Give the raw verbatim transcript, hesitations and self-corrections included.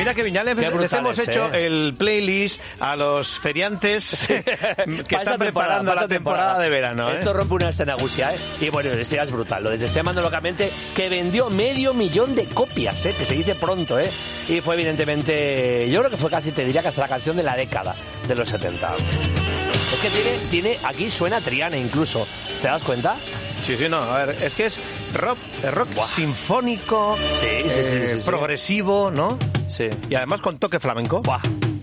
Mira que Viñales, les, les hemos hecho eh. el playlist a los feriantes que están preparando la temporada, temporada de verano. ¿eh? Esto rompe una escena gusia, ¿eh? Y bueno, este es brutal. Lo de Te estoy amando locamente, que vendió medio millón de copias, ¿eh? Que se dice pronto, ¿eh? Y fue evidentemente, yo creo que fue casi, te diría que hasta la canción de la década de los setenta. Es que tiene, tiene aquí suena Triana incluso. ¿Te das cuenta? Sí, sí, no. A ver, es que es rock, rock sinfónico, sí, sí, eh, sí, sí, sí, progresivo, ¿no? Sí. Y además con toque flamenco. Buah.